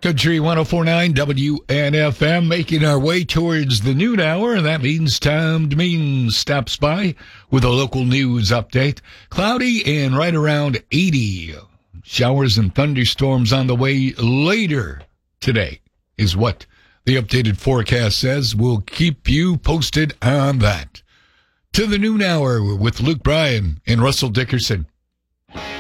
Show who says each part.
Speaker 1: Country 104.9 WNFM, making our way towards the noon hour, and that means Tom Deming stops by with a local news update. Cloudy and right around 80. Showers and thunderstorms on the way later today is what the updated forecast says. We'll keep you posted on that. To the noon hour with Luke Bryan and Russell Dickerson.